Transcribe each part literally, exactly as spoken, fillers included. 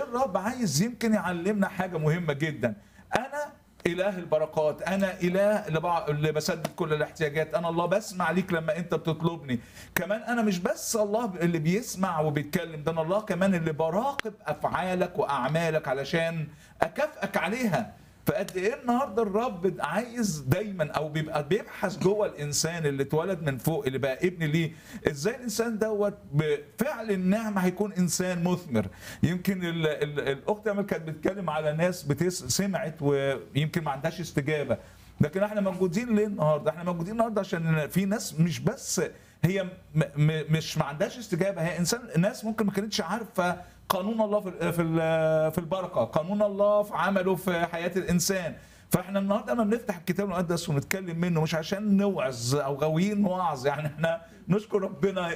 الرب عايز يمكن يعلمنا حاجه مهمه جدا. انا اله البركات، انا اله اللي, بع... اللي بسدد كل الاحتياجات، انا الله بسمع ليك لما انت بتطلبني. كمان انا مش بس الله اللي بيسمع وبيتكلم، ده انا الله كمان اللي براقب افعالك واعمالك علشان اكافئك عليها. فقد ايه النهارده الرب عايز دايما او بيبقى بيبحث جوه الانسان اللي اتولد من فوق اللي بقى ابن ليه، ازاي الانسان دوت بفعل النعمه هيكون انسان مثمر. يمكن ال ال الاخت امل كانت بتتكلم على ناس بتس سمعت ويمكن ما عندهاش استجابه، لكن احنا موجودين ليه النهارده؟ احنا موجودين النهارده عشان في ناس مش بس هي م م مش ما عندهاش استجابه، هي انسان ناس ممكن ما كانتش عارفه قانون الله في في في البركه، قانون الله في عمله في حياه الانسان. فاحنا النهارده لما بنفتح الكتاب المقدس ونتكلم منه مش عشان نوعظ او غاويين وعظ، يعني احنا نشكر ربنا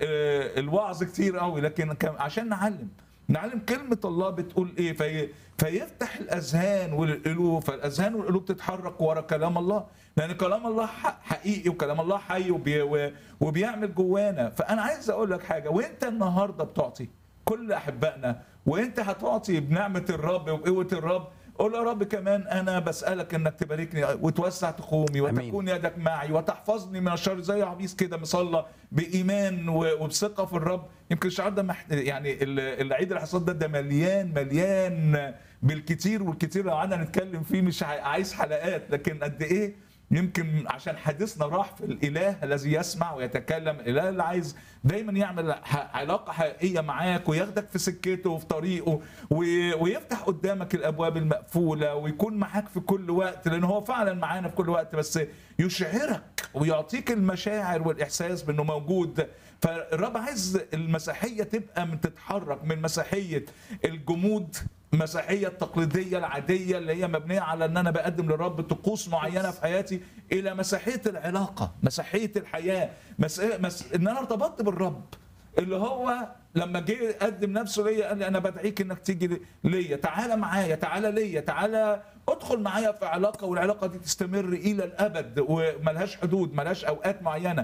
الوعظ كتير قوي، لكن عشان نعلم نعلم كلمه الله بتقول ايه، في فيفتح الاذهان والقلوب، فالاذهان والقلوب تتحرك ورا كلام الله، لان كلام الله حقيقي وكلام الله حي وبي وبيعمل جوانا. فانا عايز اقول لك حاجه، وانت النهارده بتعطي كل احبائنا، وانت هتعطي بنعمه الرب وبقوه الرب، قول يا رب كمان انا بسالك انك تباركني وتوسع تخومي وتكون يدك معي وتحفظني من الشر، زي عبيس كده مصلى بايمان وبثقه في الرب. يمكن الشعار ده محت... يعني العيد الحصاد ده ده مليان مليان بالكتير والكتير، لو قعدنا نتكلم فيه مش عايز حلقات، لكن قد ايه يمكن عشان حديثنا راح في الاله الذي يسمع ويتكلم، الاله اللي عايز دايما يعمل علاقه حقيقيه معاك وياخدك في سكته وفي طريقه ويفتح قدامك الابواب المقفوله ويكون معاك في كل وقت، لان هو فعلا معانا في كل وقت، بس يشعرك ويعطيك المشاعر والاحساس بانه موجود. فالرب عايز المسيحيه تبقى من تتحرك من مسيحيه الجمود، المسيحيه التقليديه العاديه اللي هي مبنيه على ان انا بقدم للرب طقوس معينه في حياتي، الى مسيحيه العلاقه، مسيحيه الحياه، مس... مس... ان انا ارتبطت بالرب اللي هو لما جه قدم نفسه ليا قال لي انا بدعيك انك تيجي ليا، تعالى معايا، تعالى ليا، تعالى ادخل معايا في علاقه، والعلاقه دي تستمر الى الابد وملهاش حدود، ملهاش اوقات معينه،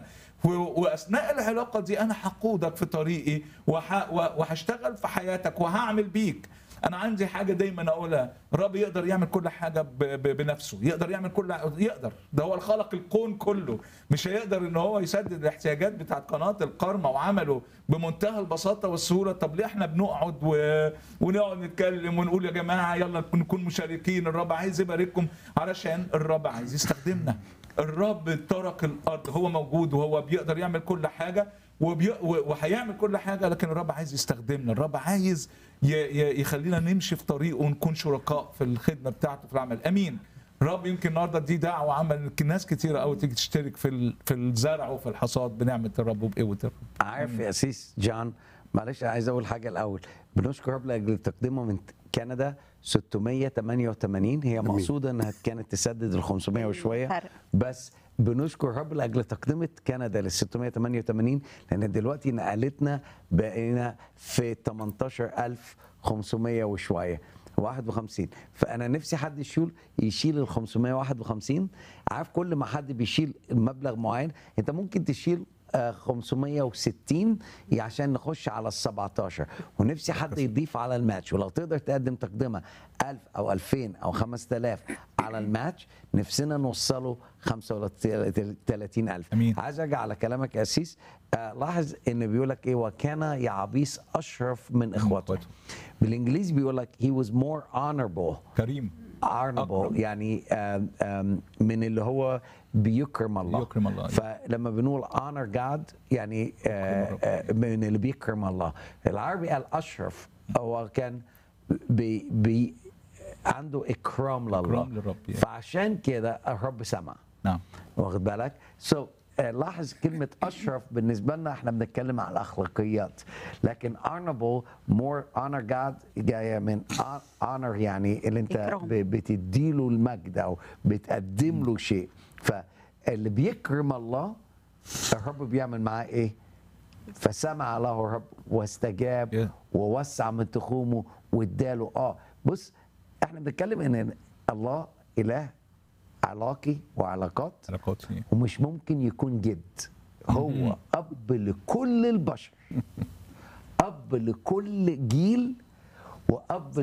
واثناء العلاقه دي انا هقودك في طريقي وح... وهشتغل في حياتك وهعمل بيك. انا عندي حاجه دايما اقولها، الرب يقدر يعمل كل حاجه ب... ب... بنفسه، يقدر يعمل كل يقدر، ده هو الخلق الكون كله، مش هيقدر ان هو يسدد الاحتياجات بتاعت قناه القرمه وعمله بمنتهى البساطه والسهوله. طب ليه احنا بنقعد و... ونقعد نتكلم ونقول يا جماعه يلا نكون مشاركين، الرب عايز يبارككم، علشان الرب عايز يستخدمنا. الرب ترك الارض، هو موجود وهو بيقدر يعمل كل حاجه وبي... وهيعمل كل حاجه، لكن الرب عايز يستخدمنا، الرب عايز ي... يخلينا نمشي في طريقه ونكون شركاء في الخدمه بتاعته في العمل. امين. الرب يمكن النهارده دي دعوه عمل ناس كتيره قوي تيجي تشترك في ال... في الزرع وفي الحصاد بنعمه الرب وبقوه الرب. عارف يا سيس جان، معلش عايز اقول حاجه الاول، بنشكر الرب لاجل تقديمه من كندا ستمية وتمانية وتمانين، هي مقصوده انها كانت تسدد ال خمسمية وشويه، بس بنشكر الرب لاجل تقدمه كندا لل ستمية وتمانية وتمانين، لان دلوقتي نقلتنا بقينا في تمنتاشر ألف وخمسمية وشويه واحد وخمسين. فانا نفسي حد يشيل يشيل ال خمسمية وواحد وخمسين. عارف كل ما حد بيشيل مبلغ معين انت ممكن تشيل خمسمية وستين عشان نخش على ال سبعتاشر، ونفسي حد يضيف على الماتش، ولو تقدر تقدم تقدمه ألف او ألفين او خمسة آلاف على الماتش، نفسنا نوصله خمسة وتلاتين ألف. أمين. عايز ارجع على كلامك يا اسيس، لاحظ ان بيقول لك ايه، وكان يعبيس اشرف من اخوته. بالانجليزي بيقول لك he was more honorable، كريم، honorable يعني آم آم من اللي هو بيكرم الله. يكرم الله. فلما بنقول honor God يعني آه آه من اللي بيكرم الله. العربي قال أشرف، هو كان بي بي عنده إكرام لله، إكرام للرب. فعشان كده الرب سمع. نعم. واخد بالك؟ so لاحظ كلمة أشرف بالنسبة لنا احنا بنتكلم على الأخلاقيات، لكن honorable more honor God جاية من honor يعني اللي انت بتديله المجد أو بتقدم له شيء. فاللي بيكرم الله الرب بيعمل معاه ايه؟ فسمع له الرب واستجاب yeah. ووسع من تخومه واداله. اه بص احنا بنتكلم ان الله إله علاقي وعلاقات، علاقات ومش ممكن يكون جد، هو اب لكل البشر، اب لكل جيل، واب